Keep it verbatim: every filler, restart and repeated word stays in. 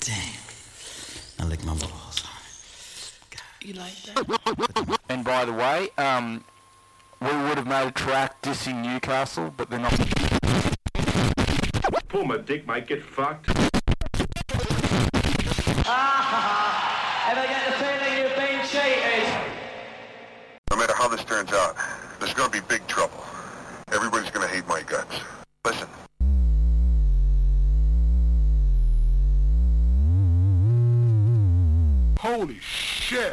Damn. I lick my balls. You like that? And by the way, um, we would have made a track dissing Newcastle, but they're not. Pull my dick, mate. Get fucked. Ah, ever get the feeling you've been cheated? No matter how this turns out, there's going to be big trouble. Everybody's going to hate my guts. Listen. Holy shit!